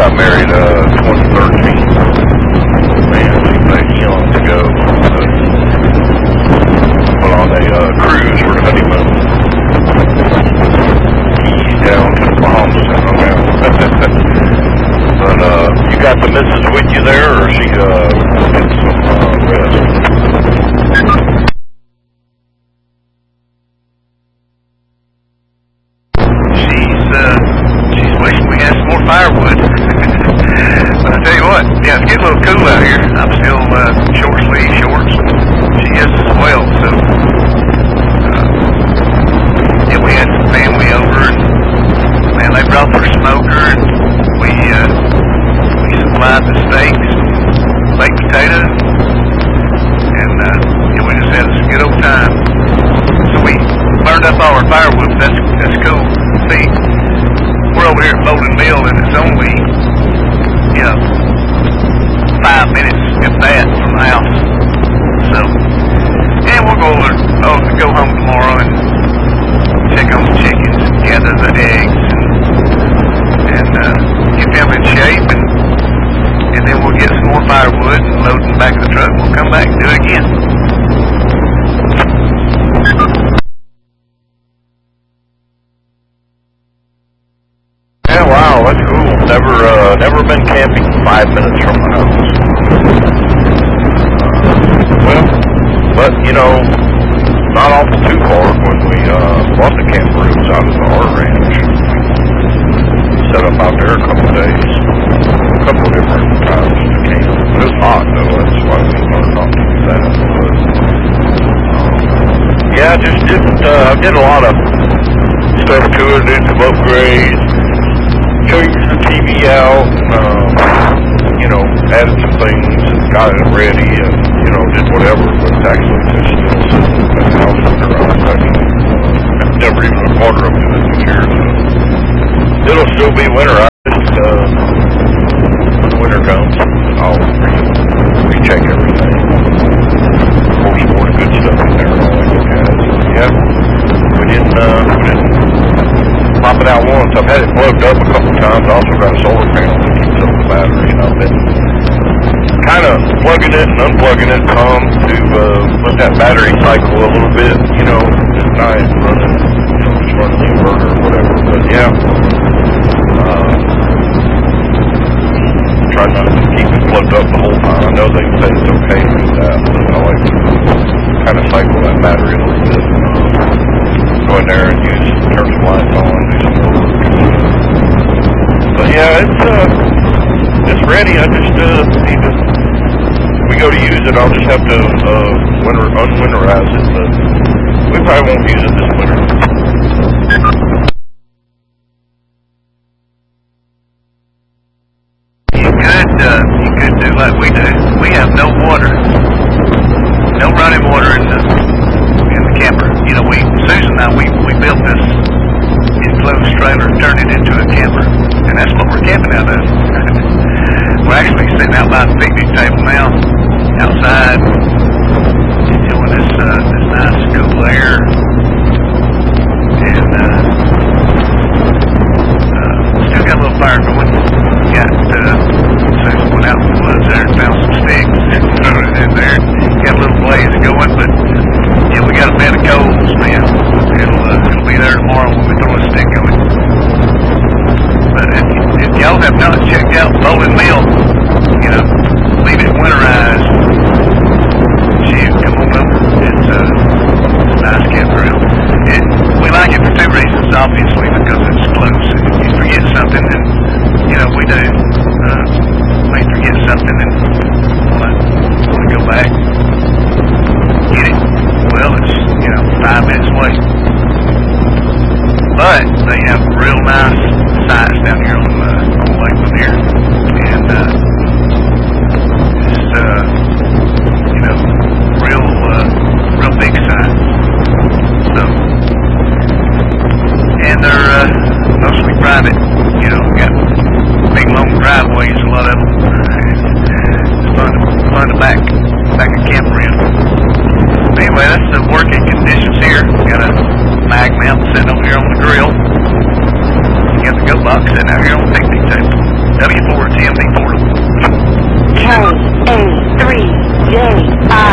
got married 2013. Man, she's like young to go. Went on a cruise for the honeymoon. He's down to the Bahamas and hung out. But you got the missus with you there, or she getting some rest? She's wishing we had some more firewood. But I tell you what, yeah, it's getting a little cool out here. I'm still short sleeve shorts. She is as well, so yeah, we had some family over, and man, they brought their smoker, and we supplied the steaks, baked potatoes, and yeah, we just had a good old time. So we burned up all our firewood. That's cool. See, we're over here at Bolden Mill, and it's only 5 minutes if that from the house. So yeah, we'll go home tomorrow and check on the chickens, gather the eggs, and get them in shape, and then we'll get some more firewood and load in the back of the truck, and we'll come back and do it again. Yeah, wow, that's cool. Never been camping 5 minutes from the house. Well, but not awful too far when we bought the camper. It was out of our ranch. Set up out there a couple of days, a couple of different times to camp. It was hot though. That's why we learned not to do that. But yeah, just did a lot of stuff to it. Did some upgrades. Changed the TV out, added some things, got it ready, and, did whatever, but it's actually just still sitting at the house winterized. I've never even a quarter of it this year, so it'll still be winterized, when winter comes. I'll recheck everything, pull some more good stuff in there, and all that good jazz. Yeah, we didn't pop it out once. I've had it plugged up a couple times. I also got a solar panel that keeps up the battery, and I've been kind of plugging it and unplugging it some to let that battery cycle a little bit, just nice running, just running the inverter or whatever. But yeah, try not to keep it plugged up the whole time. I know they say it's okay to do that, but I like to kind of cycle that battery a little bit. Go in there and turn some lights on, do some work. But yeah, it's ready. I just need to. We go to use it. I'll just have to unwinterize it, but we probably won't use it this winter. You could do like we do. We have no water, no running water in the camper. Susan and I, we built this enclosed trailer and turned it into a camper, and that's what we're camping out of. We're actually sitting out by the picnic table now, outside, enjoying this nice cool air, and still got a little fire going. Susan went out in the woods there and found some sticks and threw it in there. Got a little blaze going, but yeah, we got a bed of coals, man. It'll be there tomorrow when we throw a stick on it. But if y'all have not checked out Bolden Mill, leave it winterized. Shoot, come on over. It's a nice campground. We like it for two reasons, obviously, because it's close. If you forget something, then we do. May forget something and want to go back, get it. Well, it's 5 minutes away. But they have real nice sites down here on Lake Lanier, and real big sites. So, and they're mostly private. Got big long driveways, a lot of them. It's fun to back a camper in. Anyway, that's the working conditions here. Got a mag mount sitting over here on the grill. You got the goat box sitting out here on the picnic table. W4 A3JI.